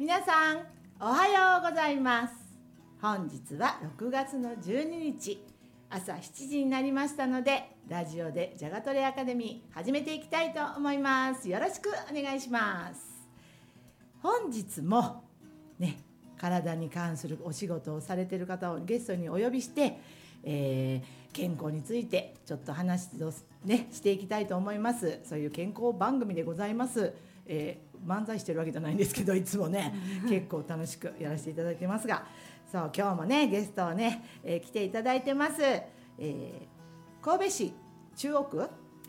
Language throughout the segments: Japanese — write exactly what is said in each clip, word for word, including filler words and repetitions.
皆さんおはようございます。本日はろくがつのじゅうににち朝しちじになりましたので、ラジオでじゃがトレアカデミー始めていきたいと思います。よろしくお願いします。本日もね、体に関するお仕事をされている方をゲストにお呼びして、えー、健康についてちょっと話を、ね、していきたいと思います。そういう健康番組でございます。えー、漫才してるわけじゃないんですけど、いつもね結構楽しくやらせていただいてますが、そう今日もねゲストをね、えー、来ていただいてます。えー、神戸市中央区、はい、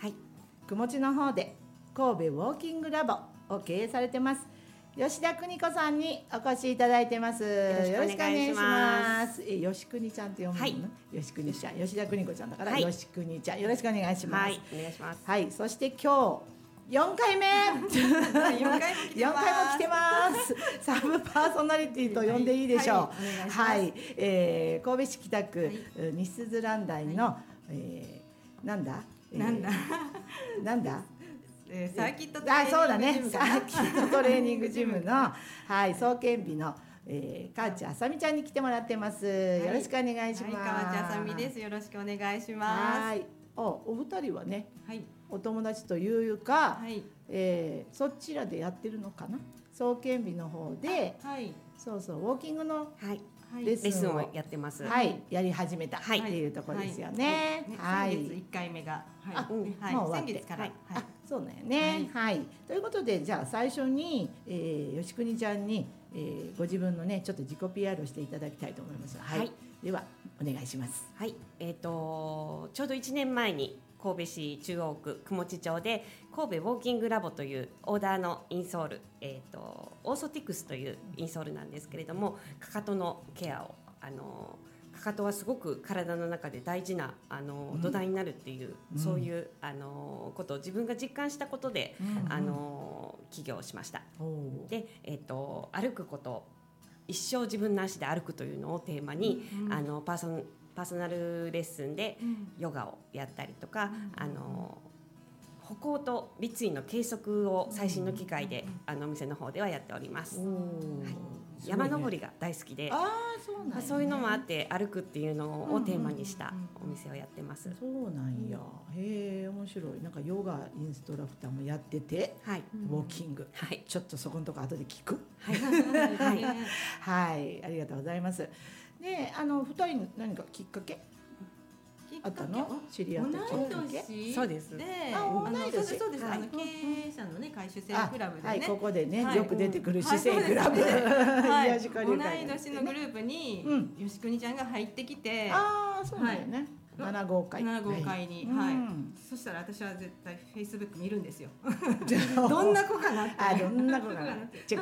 雲地の方で神戸ウォーキングラボを経営されてます吉田邦子さんにお越しいただいてます。よろしくお願いします。え吉邦ちゃんって読むの、はい、吉邦ちゃん、吉田邦子ちゃんだから、はい、吉邦ちゃんよろしくお願いします。 はい、お願いします。 はい、そして今日よんかいめよんかいも来てますサブパーソナリティと呼んでいいでしょう。はい、はい、えー、神戸市北区、はい、西鈴蘭台の、はい、えー、なんだ、えー、 なんだなんだえー、サーキットトレーニングジム、あ、そうだね、 サーキットトレーニングジムのはい、創建日の、えー、川内あさみちゃんに来てもらってます。よろしくお願いします。 はい、川内あさみです。よろしくお願いします。 はい、お、お二人はね、 はい、 お友達というか、 はい、 えー、そちらでやってるのかな、創建日の方で、 はい、 そうそうウォーキングのレッスンをやってます。 はい、やり始めたっていうところですよね。 はい、先月いっかいめが、 はい、もう終わって、先月から、はい、あ、そうだよね。はい、ということでじゃあ最初に、えー、吉邦ちゃんに、えー、ご自分のねちょっと自己 ピーアール をしていただきたいと思います。はい、はい、ではお願いします。 はい、えっとちょうどいちねんまえに神戸市中央区雲地町で神戸ウォーキングラボというオーダーのインソール、えー、とオーソティクスというインソールなんですけれども、かかとのケアを、あのかかとはすごく体の中で大事なあの、うん、土台になるっていう、うん、そういうあのことを自分が実感したことで、うん、あの起業しました。で、えー、と歩くこと、一生自分の足で歩くというのをテーマに、うん、あのパーソンパーソナルレッスンでヨガをやったりとか、うん、あの歩行と立位の計測を最新の機械で、うん、あのお店の方ではやっております。はい、山登りが大好きで、 あ、そうなんやね、 そういうのもあって歩くっていうのをテーマにしたお店をやってます。 そうなんや、へえ、面白い。なんかヨガインストラクターもやってて、はい、ウォーキング、はい、ちょっとそこのとこ後で聞く。はい、はいはい、ありがとうございます。で、あのふたり何かきっかけあったの？知り合ったきっかけ？ そうです。 で、 あ、同い年。 そうです。あの経営者のね回収制クラブでね、 はい、ここでね、よく出てくる姿勢クラブ、はい、 同い年のグループに吉邦ちゃんが入ってきて、 ああ、そうだよね。なな号会、 なな号会に、はい。そしたら私は絶対フェイスブック見るんですよ。どんな子かなって。 あ、どんな子かなって。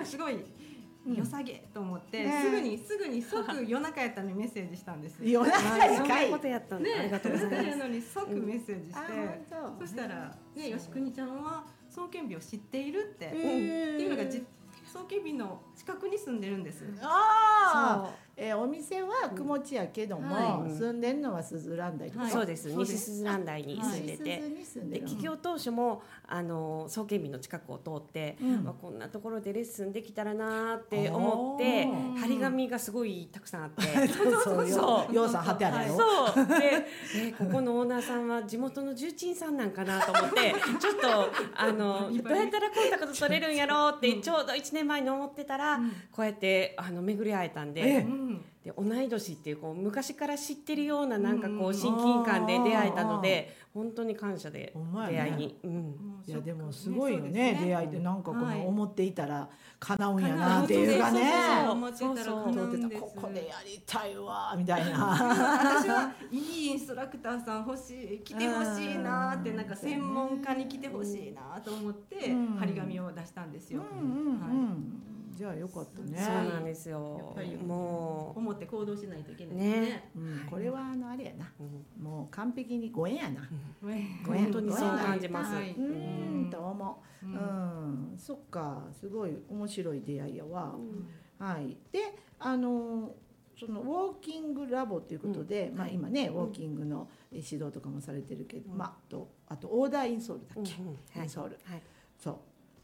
すごい。良さげと思って、すぐにすぐに即夜中やったのにメッセージしたんです。 夜中にそんなことやったんで、ありがとうございます。 なのに即メッセージして、そしたらね、吉邦ちゃんは創建日を知っているってっていうのが創建日の近くに住んでるんです。 ああ、えー、お店は雲地やけども、はい、住んでるのは鈴蘭台とか、 はい、そうです。西鈴蘭台に住んでて、はい、で起業当初もあの創建日の近くを通って、うん、まあ、こんなところでレッスンできたらなって思って張り紙がすごいたくさんあってそうそうそうようさん貼ってあるやろ。 そうで、えー、ここのオーナーさんは地元の重鎮さんなんかなと思ってちょっとあのどうやったらコンタクト取れるんやろうってちょうどいちねんまえに思ってたら、うん、こうやってあの巡り会えたんで、うん、で同い年っていう、こう昔から知ってるようななんかこう親近感で出会えたので、本当に感謝で出会いに、うん、 いやでもすごいよね、出会いってなんかこの思っていたら叶うんやなっていうかね、 思ってたら叶うんです。 ここでやりたいわみたいな私はいいインストラクターさん欲しい、来てほしいなって、なんか専門家に来てほしいなと思って張り紙を出したんですよ。 じゃあよかったね。 そうなんですよ。やっぱりもう思って行動しないといけないね。 ね、うん、これはあのあれやな、うん、もう完璧にご縁やな。 うん、本当にそう感じます。はい、 うん、と思う。うん、うん、そっか、すごい面白い出会いやわ。うん、はい。で、あのそのウォーキングラボということで、うん、まあ今ね、ウォーキングの指導とかもされてるけど、うん、まあとあとオーダーインソールだっけ、うんうん、インソール。はい、そう。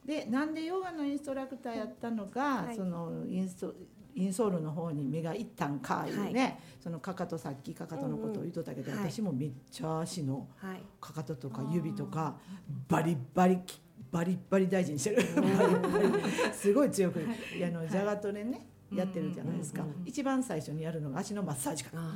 でなんでヨガのインストラクターやったのが、 はい、 そのインストインソールの方に目がいったんかいうね、はい、そのかかとさっきかかとのことを言うとったけど、うんうん、私もめっちゃ足のかかととか指とかバリバリバリバリ大事にしてるすごい強く、はい、あのジャガトレね、はい、やってるじゃないですか、うんうんうん、一番最初にやるのが足のマッサージかな、はい、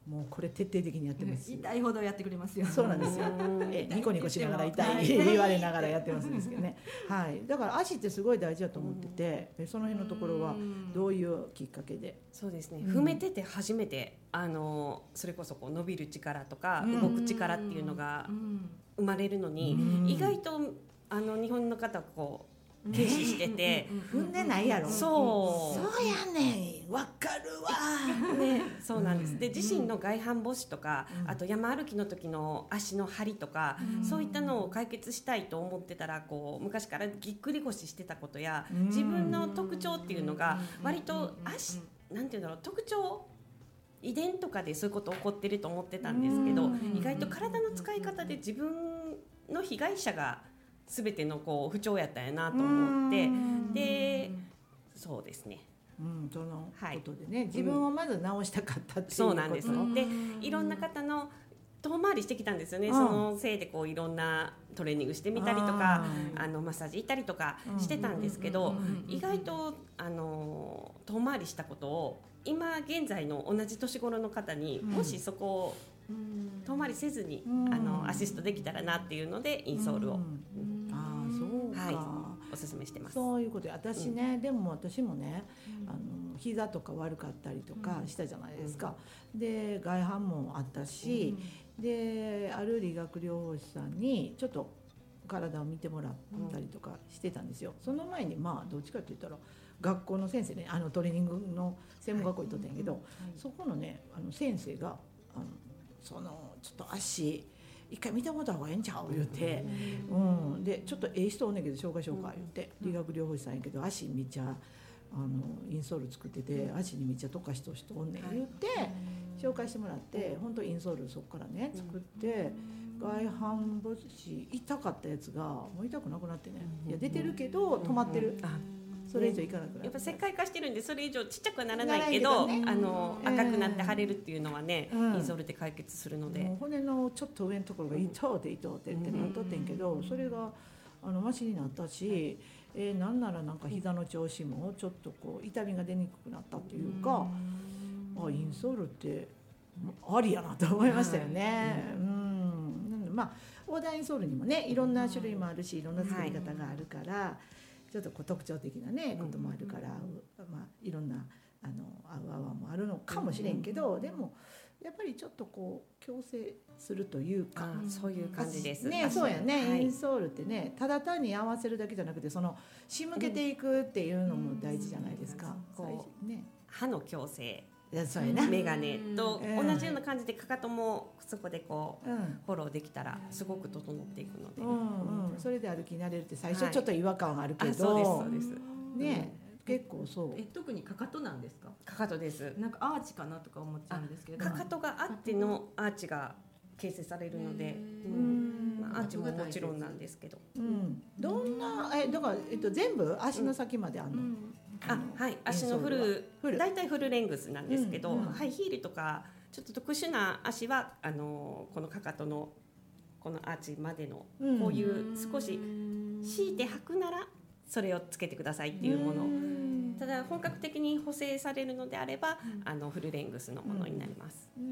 もうこれ徹底的にやってます。 痛いほどやってくれますよ。 そうなんですよ。えニコニコしながら痛い言われながらやってますんですけどね。はい。だから足ってすごい大事だと思ってて、その辺のところはどういうきっかけで？ そうですね。踏めてて初めてあのそれこそこう伸びる力とか動く力っていうのが生まれるのに、意外とあの日本の方はこう軽視してて踏んでないやろ。 そうそうやねん、わかるわ、 ね、そうなんです。で自身の外反母趾とか、あと山歩きの時の足の張りとか、そういったのを解決したいと思ってたら、こう昔からぎっくり腰してたことや、自分の特徴っていうのが割と足なんていうんだろう、特徴遺伝とかでそういうこと起こってると思ってたんですけど、意外と体の使い方で自分の被害者が全てのこう不調やったんやなと思って、でそうですね、 うん、そのことでね、はい、自分をまず直したかったっていうこと、 そうなんです。でいろんな方の遠回りしてきたんですよね。そのせいでこういろんなトレーニングしてみたりとか、あのマッサージ行ったりとかしてたんですけど、意外とあの遠回りしたことを今現在の同じ年頃の方に、もしそこを遠回りせずにあのアシストできたらなっていうのでインソールを、 ああそうか、 はい、おすすめしてます。 そういうことで、私ね、うん、でも私もね、あの膝とか悪かったりとかしたじゃないですか、うん、で外反もあったし、うん、である理学療法士さんにちょっと体を見てもらったりとかしてたんですよ、うん、その前にまあどっちかって言ったら学校の先生ね、あのトレーニングの専門学校にとったんやけど、はい、そこのねあの先生があのそのちょっと足一回見てもらった方がええんちゃう言って、うん、でちょっとええ人おんねんけど紹介しようか言って、理学療法士さんやけど足めっちゃあのインソール作ってて足にめっちゃ溶かしと人おんねん言って、紹介してもらって、本当インソールそこからね作って、外反母趾痛かったやつがもう痛くなくなってね、いや出てるけど止まってる、それ以上いかなくなる、 やっぱ石灰化してるんでそれ以上ちっちゃくはならないけど、ね、あの赤くなって腫れるっていうのはね、うん、インソールで解決するので、 骨のちょっと上のところが痛うて痛うてってなっとってんけど、それがあのマシになったし、えー、なんならなんか膝の調子もちょっとこう痛みが出にくくなったっていうか、あインソールってありやなと思いましたよね。うん、まあオーダーインソールにもねいろんな種類もあるし、いろんな作り方があるから、はい、ちょっとこう特徴的なねこともあるから、まあいろんなあの合う合わもあるのかもしれんけど、でもやっぱりちょっとこう矯正するというか、 そういう感じですね。そうやね、はい、インソールってね、ただ単に合わせるだけじゃなくて、その仕向けていくっていうのも大事じゃないですか。 こうね、歯の矯正、 そうやな、 メガネと同じような感じでかかともそこでこう、うん、フォローできたらすごく整っていくので、 うんうん、それで歩き慣れるって最初ちょっと違和感があるけど、はい、 そうですそうですね、結構そう。 え特にかかとなんですか？ かかとです。 なんかアーチかなとか思っちゃうんですけど、 かかとがあってのアーチが形成されるので、うん、まあ、アーチももちろんなんですけど、 うん、どんなえだから、えっと、全部足の先まであるの、うん、 あはい、足のフルだいたいフルレングスなんですけど、うんうん、ハイヒールとかちょっと特殊な足はあのこのかかとのこのアーチまでのこういう少し強いて履くならそれをつけてくださいっていうもの、ただ本格的に補正されるのであれば、うん、あのフルレングスのものになります、 うんうん、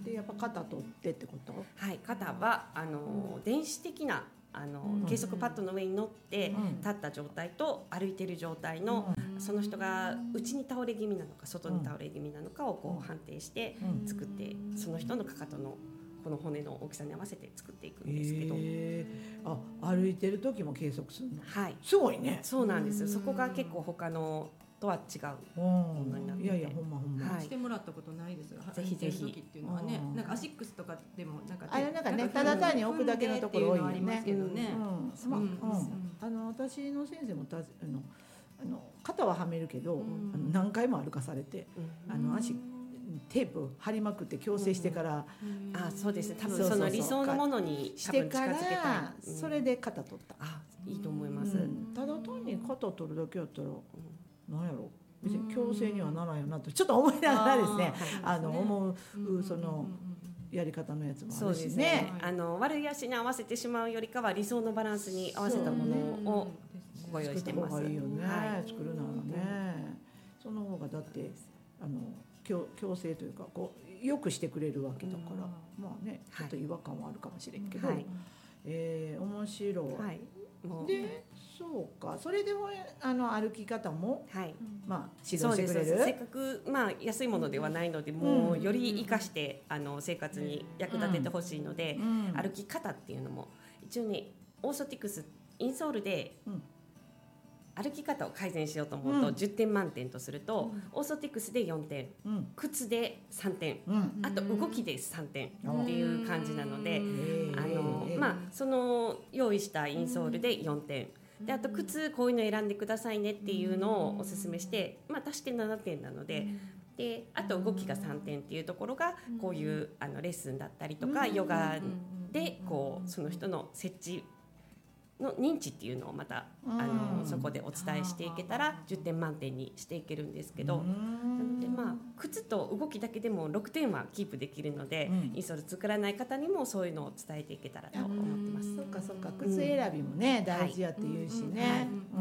でやっぱ肩取ってってこと？ はい、肩はあの、うん、電子的なあの、うん、計測パッドの上に乗って立った状態と歩いている状態の、うん、その人が内に倒れ気味なのか外に倒れ気味なのかをこう判定して作って、その人のかかとのこの骨の大きさに合わせて作っていくんですけど、 えー、あ歩いてる時も計測するの？ はい、 すごいね。 そうなんですよ。そこが結構他のとは違うものになってて、 いやいやほんまほんま、 はい、してもらったことないですが、 ぜひぜひっていうのはね、なんかアシックスとかでもなんかあれなんかね、ただ単に置くだけのところ多いよね。あの私の先生もたあのあの肩ははめるけど、うん、あの何回も歩かされて、うん、あの足テープ貼りまくって矯正してから、 うん、あそうですね、多分その理想のものにしてから、それで肩取った。 あいいと思います、 うん、ただ肩取るだけやったら、なんやろ別に強制にはならんよなとちょっと思いながらですね、あの思うそのやり方のやつもあるしね。 あの悪い足に合わせてしまうよりかは理想のバランスに合わせたものをご用意してます。 作った方がいいよね、 はい、 作るならね。その方がだってあの 強, 強制というかこうよくしてくれるわけだから、まあねちょっと違和感はあるかもしれんけど、はい、えー、面白い、はい、でそうか、それでもあの歩き方も、はい、まあ、指導してくれる。 せっかく、まあ、安いものではないので、うん、もうより生かして、うん、あの生活に役立ててほしいので、うん、歩き方っていうのも一応ねオーソティクスインソールで、うん、歩き方を改善しようと思うと、うん、じゅってん満点とすると、うん、オーソティクスでよんてん、うん、靴でさんてん、うん、あと動きでさんてんっていう感じなので、あの、まあ、その用意したインソールでよんてんで、あと靴こういうの選んでくださいねっていうのをおすすめして、まあ、足してななてんなので、であと動きがさんてんっていうところがこういうあのレッスンだったりとかヨガでこうその人の設置の認知っていうのをまたあのそこでお伝えしていけたらじゅってん満点にしていけるんですけど、なのでまあ靴と動きだけでもろくてんはキープできるので、インソール作らない方にもそういうのを伝えていけたらと思ってます。 そっかそっか、靴選びもね大事やって言うしね、うん、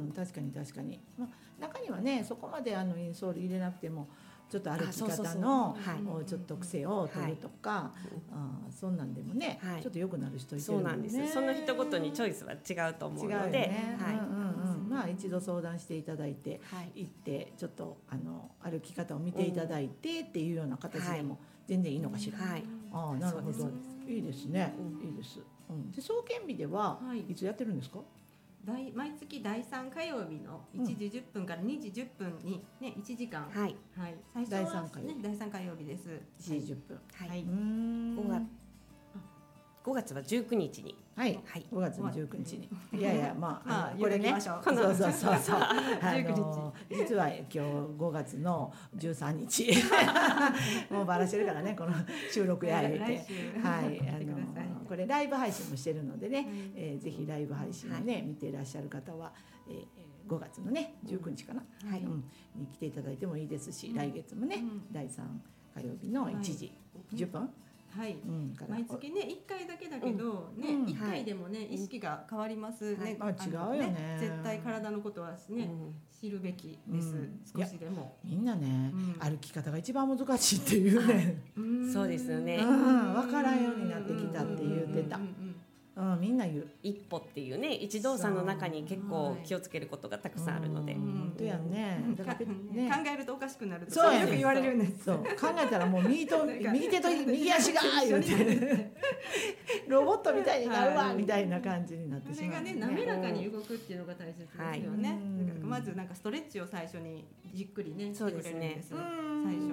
確かに確かに、まあ、中にはねそこまであのインソール入れなくてもちょっと歩き方のちょっと癖を取るとか、はい、あそんなんでもね、はい、ちょっと良くなる人いてるもんね。 そうなんです。その人ごとにチョイスは違うと思うので、ね、はい、うんうんうん、 まあ一度相談していただいて、はい、行ってちょっとあの歩き方を見ていただいてっていうような形でも全然いいのかしら。はい、ああなるほど、いいですね、うん、いいです。うん、で総見日ではいつやってるんですか？ 毎月だいさん火曜日のいちじじゅっぷんからにじじゅっぷんに、ね、いちじかん、はいはい、最初は、ね、だいさん火曜日です。 いちじじゅっぷん、 はい、ごがつごがつはじゅうくにちに、 はい、はい、ごがつのじゅうくにちに、いやいやまあ、まあ、これね、そうそうそうそうあの実は今日ごがつのじゅうさんにちもうバラしてるからねこの収録や言うて、はい、あのこれライブ配信もしてるのでね、はい、えー、ぜひライブ配信をね、はい、見ていらっしゃる方は、えー、ごがつのねじゅうくにちかな、うん、はい、うん、に来ていただいてもいいですし、うん、来月もね、うん、だいさん火曜日のいちじじゅっぷん、はい、 はい、うん、毎月ねいっかいだけだけど、うん、ね、うん、いっかいでもね、はい、意識が変わりますね、 はい、あ違うよね、ね、 絶対体のことはね、うん、知るべきです、うん、少しでもみんなね、うん、歩き方が一番難しいっていうね、 うん、そうですよね、 うん、分からんようになってきたって言ってた、うんうんうんうんうん、みんな言う一歩っていうね一動作の中に結構気をつけることがたくさんあるので、はい、 本当やね、だからね考えるとおかしくなるとそうよく言われるんです。 そう考えたらもう右と右手と右足が言うてロボットみたいになるわみたいな感じになってしまう、ね、 それがね滑らかに動くっていうのが大切ですよね、はい、だからまずなんかストレッチを最初にじっくりねしてくれるんです、ね、最初、うん、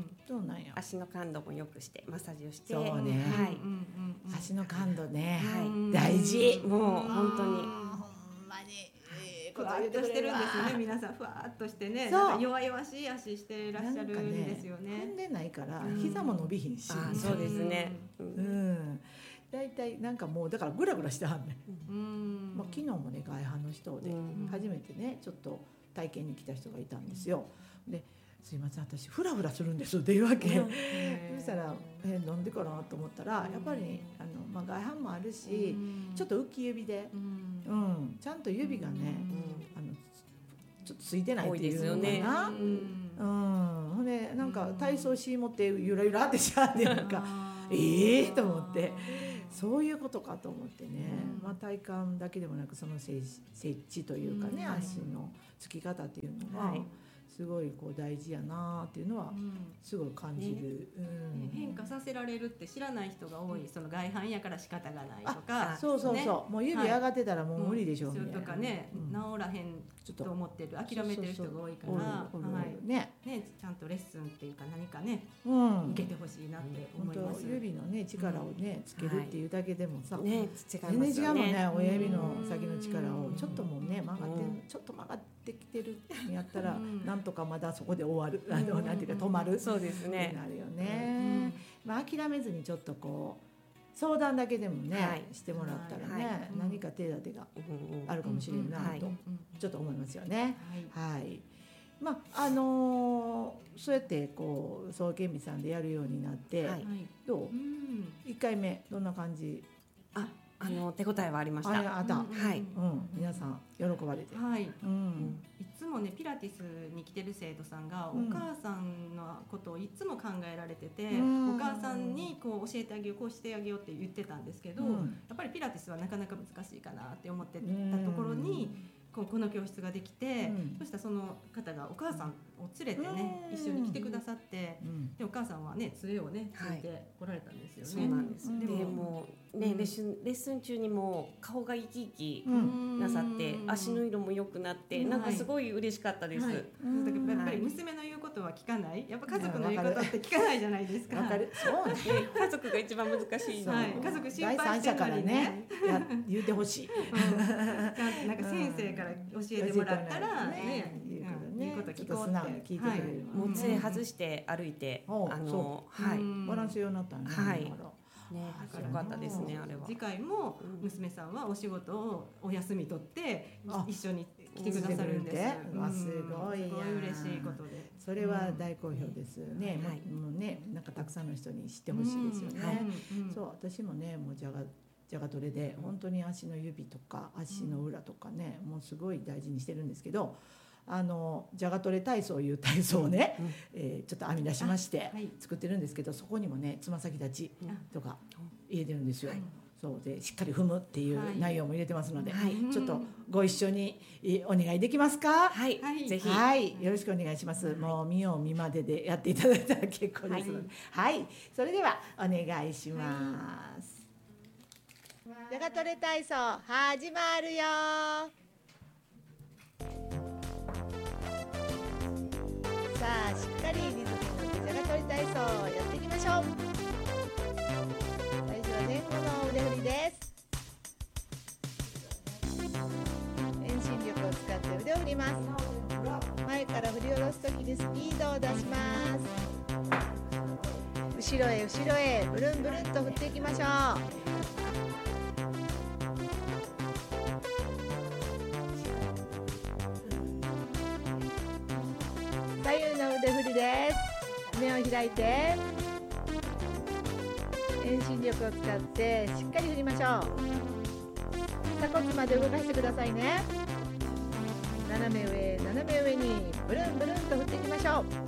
そうなんや。 足の感度も良くしてマッサージをして、 そうね、はい、うんうん、足の感度ね、はい、大事、 もう本当にほんまにふわっとしてるんですよね、皆さんふわっとしてね、なんか弱々しい足していらっしゃるんですよね。 踏んでないから膝も伸びひんし、 あ、そうですね、 うん、だいたいなんかもうだからグラグラしてはんねん、うん、まあ、昨日もね外反の人で初めてねちょっと体験に来た人がいたんですよ。ですいません私フラフラするんですっていうわけ、うん、そしたらえなんでかなと思ったら、やっぱりあの、まあ、外反もあるし、うん、ちょっと浮き指で、うんうん、ちゃんと指がね、うん、あのちょっとついてないっていうのかな、うんうん、でなんか体操し持ってゆらゆらってしちゃってなんかええー、と思ってそういうことかと思ってね、まあ、体幹だけでもなくその設置というかね、足のつき方っていうのは、はい、すごいこう大事やなっていうのはすごい感じる、 うんね、うん、変化させられるって知らない人が多い、その外反やから仕方がないとか、 そうそうそう、ね、もう指上がってたらもう無理でしょうみたいな、 うん、とかね、うん、治らへんと思ってる諦めてる人が多いから、はいねね、ちゃんとレッスンっていうか何かね、うん、受けてほしいなって思います。 指のね力をねつけるっていうだけでもさ、 はい、ね、 全然違うもんね、親指の先の力をちょっともね曲がって、うん、ちょっと曲がってきてるんやったら、うん、なんとかまだそこで終わる、あのなんていうか止まる、 そうですね、 なるよね、うん、まあ、諦めずにちょっとこう相談だけでもね、 はいしてもらったらね、 はい何か手立てがうんうんあるかもしれんなはいとちょっと思いますよね。 はいはい。まああのーそうやってこう総研美さんでやるようになって、 はいはいどううんいっかいめどんな感じ？ ああの手応えはありましあれた。 あった、うんはい皆さん喜ばれて、 はいうんいつもねピラティスに来てる生徒さんがおうん母さんのことをいつも考えられてて、 うんお母さんにこう教えてあげようこうしてあげようって言ってたんですけど、 うんやっぱりピラティスはなかなか難しいかなって思ってたところに、こうこの教室ができて、 うんそしたらその方がお母さんを連れてね、 うん一緒に来てくださって、 うんでお母さんはね杖をねつはいいて来られたんですよね。 そうなんです。 うんでもうねうんレッスンレッスン中にもう顔が生き生きうんなさってうん足の色も良くなってうんなんかすごい嬉しかったです。 はい、 うんだからやっぱり娘の言うことは聞かない、やっぱ家族の言うことって聞かないじゃないですか。 わかる、そうね。 ね家族が一番難しいの。 はい家族心配第三者からね、や言ってほしい。 うんちゃんとなんか先生から教えてもらったらねね、 言うけどうんね言うことちょっと聞こうって素直に聞いてくれるわもう杖外して歩いて、 うんあのそはい、 うんバランスようになったんね。 はいだからねだからよかったですねあれは。 次回も娘さんはお仕事をお休み取ってあ一緒に来てくださるんです。 来てくれてうんわすごいやんすごい嬉しいことで。 それは大好評ですね。 はいもうもうね、なんかたくさんの人に知ってほしいですよね。 はいうんそう、私もね、もうじゃがじゃがトレで本当に足の指とか足の裏とかね、もうすごい大事にしてるんですけど、あのじゃがトレ体操いう体操をね、 うんえーちょっと編み出しましてはい作ってるんですけど、そこにもね、つま先立ちとか入れてるんですよ。 はいそうでしっかり踏むっていうはい内容も入れてますので、 はいちょっとご一緒にえお願いできますか？ はい、 はいぜひ。 はい、よろしくお願いします。もう見よう見まででやっていただいたら結構ですので、はい、それではお願いします。じゃがトレ体操始まるよ。さあ、しっかりリズムに乗ってじゃがトレ体操をやっていきましょう。最初は前後の腕振りです。遠心力を使って腕を振ります。前から振り下ろすときにスピードを出します。後ろへ後ろへブルンブルンと振っていきましょう。左右の腕振りです。目を開いて遠心力を使ってしっかり振りましょう。鎖骨まで動かしてくださいね。斜め上斜め上にブルンブルンと振っていきましょう。